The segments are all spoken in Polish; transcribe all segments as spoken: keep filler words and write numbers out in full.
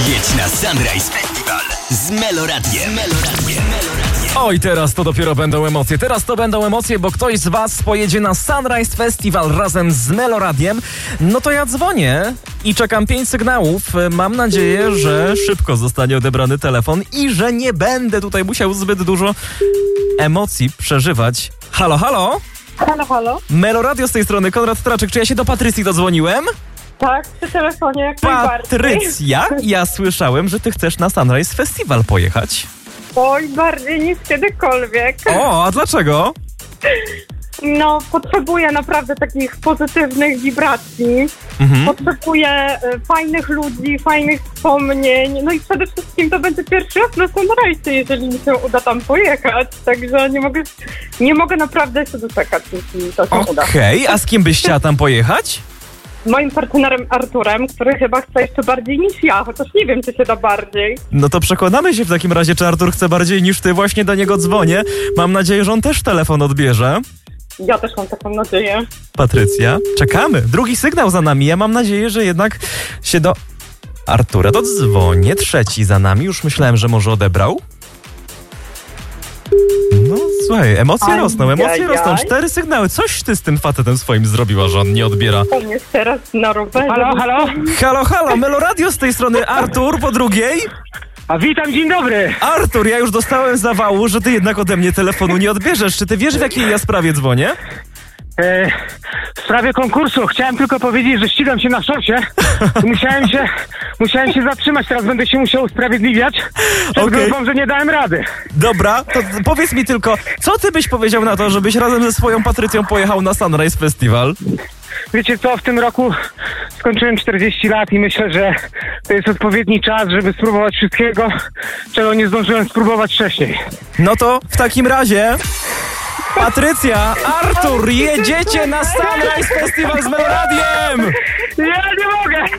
Jedź na Sunrise Festival z Meloradiem. Meloradiem. Oj, teraz to dopiero będą emocje. Teraz to będą emocje, bo ktoś z was pojedzie na Sunrise Festival razem z Meloradiem. No to ja dzwonię i czekam pięć sygnałów. Mam nadzieję, że szybko zostanie odebrany telefon i że nie będę tutaj musiał zbyt dużo emocji przeżywać. Halo, halo? Halo, halo? Meloradio z tej strony, Konrad Traczyk. Czy ja się do Patrycji dodzwoniłem? Tak, przy telefonie jak najbardziej. Patrycja, ja słyszałem, że ty chcesz na Sunrise Festival pojechać. Oj, bardziej niż kiedykolwiek. O, a dlaczego? No, potrzebuję naprawdę takich pozytywnych wibracji. Mhm. Potrzebuję e, fajnych ludzi, fajnych wspomnień. No i przede wszystkim to będzie pierwszy raz na Sunrise, jeżeli mi się uda tam pojechać. Także nie mogę, nie mogę naprawdę się doczekać, jeśli to się uda. Okej, a z kim byś chciała tam pojechać? Moim partnerem Arturem, który chyba chce jeszcze bardziej niż ja, chociaż nie wiem, czy się da bardziej. No to przekonamy się w takim razie, czy Artur chce bardziej niż ty. Właśnie do niego dzwonię. Mam nadzieję, że on też telefon odbierze. Ja też mam taką nadzieję. Patrycja, czekamy. Drugi sygnał za nami. Ja mam nadzieję, że jednak się do Artura dodzwonię. Trzeci za nami. Już myślałem, że może odebrał. No słuchaj, emocje Aj, rosną, emocje jaj, rosną. jaj. Cztery sygnały. Coś ty z tym facetem swoim zrobiła, że on nie odbiera. On jest teraz na rowerze. Halo, halo? Halo, halo, Meloradio z tej strony. Artur po drugiej. A witam, dzień dobry. Artur, ja już dostałem zawału, że ty jednak ode mnie telefonu nie odbierzesz. Czy ty wiesz, w jakiej ja sprawie dzwonię? E, w sprawie konkursu chciałem tylko powiedzieć, że ścigam się na szosie. I musiałem się, musiałem się zatrzymać, teraz będę się musiał usprawiedliwiać przed Okej. grupą, że nie dałem rady. Dobra, to powiedz mi tylko, co ty byś powiedział na to, żebyś razem ze swoją Patrycją pojechał na Sunrise Festival? Wiecie co, w tym roku skończyłem czterdzieści lat i myślę, że to jest odpowiedni czas, żeby spróbować wszystkiego, czego nie zdążyłem spróbować wcześniej. No to w takim razie... Patrycja, Artur, jedziecie na Sunrise Festival z Meloradiem! Ja nie mogę!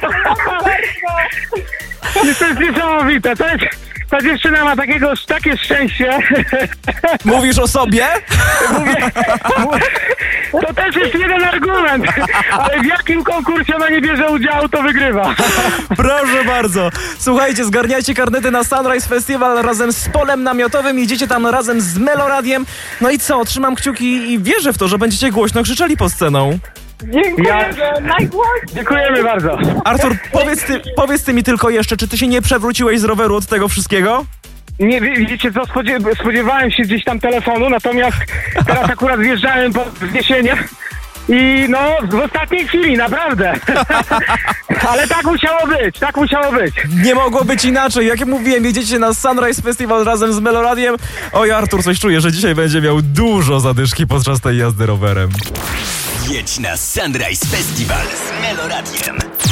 To jest niesamowite, to jest... Ta dziewczyna ma takiego, takie szczęście. Mówisz o sobie? Mówię, mówię, to też jest jeden argument, ale w jakim konkursie ona nie bierze udziału, to wygrywa. Proszę bardzo. Słuchajcie, zgarniajcie karnety na Sunrise Festival razem z polem namiotowym. Jedziecie tam razem z Meloradiem. No i co? Trzymam kciuki i wierzę w to, że będziecie głośno krzyczeli pod sceną. Dziękuję, Ja- że najgłośniej. Dziękujemy bardzo. Artur, powiedz ty, powiedz ty mi tylko jeszcze, czy ty się nie przewróciłeś z roweru od tego wszystkiego? Nie, wie- widzicie co, spodziew- spodziewałem się gdzieś tam telefonu, natomiast teraz akurat wjeżdżałem po wzniesienie i no, w ostatniej chwili, naprawdę. Ale tak musiało być, tak musiało być. Nie mogło być inaczej. Jak ja mówiłem, jedziecie na Sunrise Festival razem z Meloradiem. Oj, Artur, coś czuję, że dzisiaj będzie miał dużo zadyszki podczas tej jazdy rowerem. Jedź na Sunrise Festival z Meloradiem.